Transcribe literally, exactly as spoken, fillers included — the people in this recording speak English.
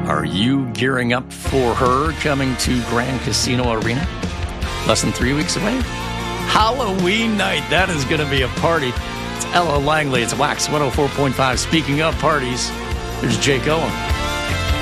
Are you gearing up for her coming to Grand Casino Arena? Less than three weeks away? Halloween night, that is going to be a party. It's Ella Langley, it's Wax one oh four point five. Speaking of parties, there's Jake Owen.